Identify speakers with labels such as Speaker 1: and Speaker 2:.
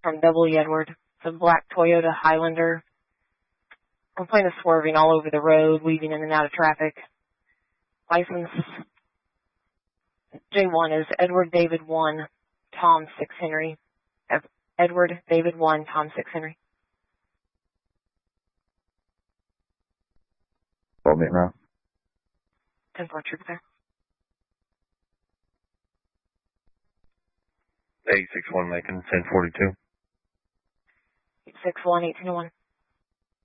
Speaker 1: from Beverly Edward. It's a black Toyota Highlander. Complaint of swerving all over the road, weaving in and out of traffic. License J1 is Edward David 1, Tom 6 Henry. Edward David 1, Tom 6 Henry.
Speaker 2: Hold me now.
Speaker 1: 10-4 trooper there.
Speaker 3: 861 making 1042.
Speaker 1: 861, 1801.